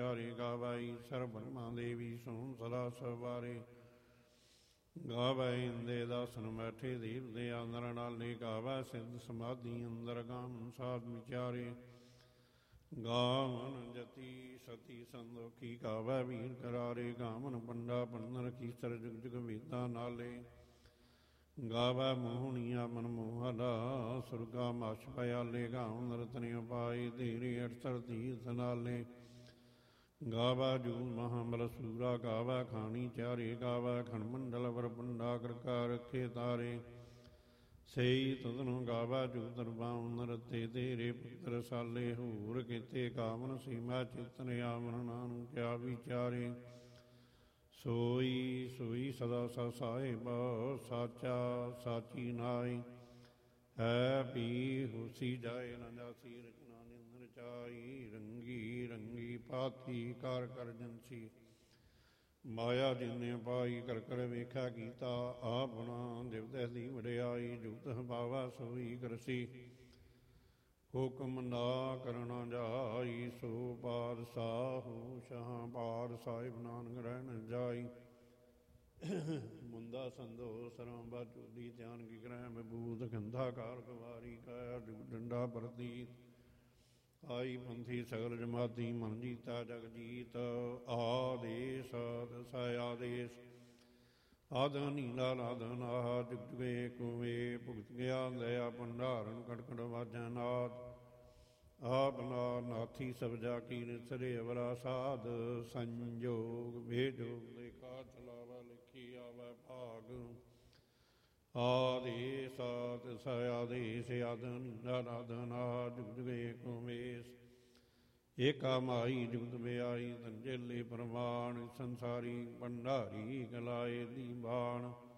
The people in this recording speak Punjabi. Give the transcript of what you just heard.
ਵਿਚਾਰੇ ਗਾਵੈ ਈਸਰ ਬ੍ਰਹਮਾ ਦੇਵੀ ਸੋਮ ਸਦਾ ਸਵਾਰੇ ਗਾਵੈ ਇੰਦੇ ਦਾਸਨ ਬੈਠੇ ਦੇਵ ਦੇ ਅੰਦਰ ਨਾਲੇ ਗਾਵੈ ਸਿੱਧ ਸਮਾਧੀ ਅੰਦਰ ਗਾਮ ਸਾਧ ਵਿਚਾਰੇ ਗਾਵਨ ਜਤੀ ਸਤੀ ਸੰਦੋਖੀ ਗਾਵੈ ਵੀਰ ਕਰਾਰੇ ਗਾਵਨ ਪੰਡਾ ਪੰਨਰ ਕੀਸਰ ਜੁਗ ਜੁਗ ਵੇਦਾਂ ਨਾਲੇ ਗਾਵੈ ਮੋਹਣੀਆ ਮਨ ਮੋਹਲਾ ਸੁਰਗਾ ਮਾਛ ਪਿਆਲੇ ਗਾਵਨ ਰਤਨ ਉਪਾਏ ਧੀਰੇ ਅਠਸਰ ਤੀਰਥ ਨਾਲੇ ਗਾਵੈ ਜੂਲ ਮਹਾਬਲ ਸੂਰਾ ਗਾਵੈ ਖਾਣੀ ਚਾਰੇ ਗਾਵੈ ਖਣ ਮੰਡਲ ਵਰ ਪੰਡਾ ਕਰਕਾ ਰੱਖੇ ਤਾਰੇ ਸਈ ਤਦਨੁ ਗਾਵੈ ਜੂਦਰ ਬਾਵਨ ਰਤੇ ਤੇਰੇ ਪੁੱਤਰ ਸਾਲੇ ਹੂਰ ਕੀਤੇ ਕਾਮਨ ਸੀਮਾ ਚਿਤਨ ਆਵਨ ਨਾਨੂ ਕਿਆ ਵਿਚਾਰੇ ਸੋਈ ਸੋਈ ਸਦਾ ਸਾ ਸਾਹਿਬ ਸਾਚਾ ਸਾਚੀ ਨਾਈ ਹੈ ਵੀ ਹੁਸੀ ਜਾਏ ਨਾ ਜਾਸੀ ਰਚਨਾ ਨਿੰਦਰ ਚਾਈ ਰੰਗੀ ਰੰਗੀ ਪਾਤੀ ਕਰ ਕਰ ਜੰਸੀ ਮਾਇਆ ਜਿਨੇ ਪਾਈ ਕਰ ਕਰ ਵੇਖਿਆ ਕੀਤਾ ਆਪਣਾ ਦਿਵਦੈ ਦੀ ਵਡਿਆਈ ਜੁਗਤ ਪਾਵਾ ਸੋਈ ਕਰਸੀ ਹੁਕਮ ਨਾ ਕਰਨਾ ਜਾਈ ਸੋ ਪਾਤਸ਼ਾਹੂ ਸ਼ਾਹ ਪਾਰ ਸਾਹਿਬ ਨਾਨਕ ਰਹਿਣ ਜਾਈ ਮੁੰਦਾ ਸੰਦੋ ਸਰੰਬਾ ਚੂਲੀ ਧਿਆਨ ਕੀ ਗ੍ਰਹਿ ਮਬੂਤ ਗੰਧਾ ਕਾਰ ਕੁਵਾਰੀ ਕਾਇਆ ਜੁਗ ਡੰਡਾ ਪ੍ਰਤੀਤ ਆਈ ਪੰਥੀ ਸਗਲ ਜਮਾਤੀ ਮਨ ਜੀਤਾ ਜਗ ਜੀਤ ਆਦੇਸ਼ ਦਸਾਇ ਆਦੇਸ਼ ਆਦਿ ਨੀਲਾ ਨਾਦਨ ਆਹ ਜੁਗ ਜੁਗੇ ਕੁਵੇ ਭੁਗਤ ਗਿਆ ਦਇਆ ਭੰਡਾਰਨ ਕਟਕਟ ਵਾਜਾ ਨਾਦ ਆਪਨਾ ਨਾਥੀ ਸਭ ਜਾ ਕੀ ਨਿਸਰੇ ਅਵਰਾ ਸਾਧ ਸੰਜੋਗ ਭੇਜੋਗ ਲੇਖਾ ਚਲਾਵਾ ਲਿਖੀ ਆਵੈ ਭਾਗ ਆਦੇਸ ਆਦਿਸ ਆਦੇਸ ਆਦਨ ਨਾਦਨ ਆ ਜੁਗ ਜੁਗੇ ਕੁਵੇਸ ਏਕਾ ਮਾਈ ਜੁਗਤ ਬਿਆਈ ਤੰਜੇਲੇ ਪ੍ਰਮਾਣ ਸੰਸਾਰੀ ਭੰਡਾਰੀ ਕਲਾਏ ਦੀਵਾਨ